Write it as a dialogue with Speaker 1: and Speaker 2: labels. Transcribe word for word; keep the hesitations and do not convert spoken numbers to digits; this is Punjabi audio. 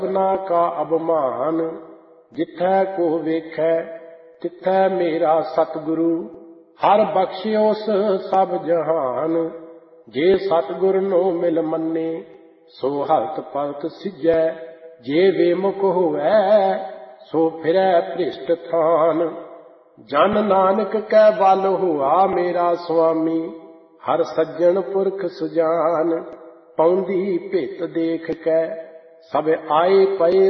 Speaker 1: ਸਭਨਾ ਕਾ ਅਭਮਾਨ। ਜਿੱਥੈ ਕੋ ਵੇਖੈ ਤਿੱਥੈ ਮੇਰਾ ਸਤਿਗੁਰੂ। ਹਰ ਬਖਸ਼ਿਓਸ ਸਭ ਜਹਾਨ। ਜੇ ਸਤਿਗੁਰ ਨੂੰ ਮਿਲ ਮੰਨੇ ਸੋ ਹਲਤ ਪਲਤ ਸਿੱਜੈ। ਜੇ ਬੇਮੁਖ ਹੋਵੈ ਸੋ ਫਿਰੈ ਭ੍ਰਿਸ਼ਟ ਥਾਨ। ਜਨ ਨਾਨਕ ਕੈ ਬਲ ਹੋਆ ਮੇਰਾ ਸੁਆਮੀ। ਹਰ ਸੱਜਣ ਪੁਰਖ ਸੁਜਾਨ। ਪਾਉਂਦੀ ਭਿਤ ਦੇਖ ਕੈ ਸਭ ਆਏ ਪਏ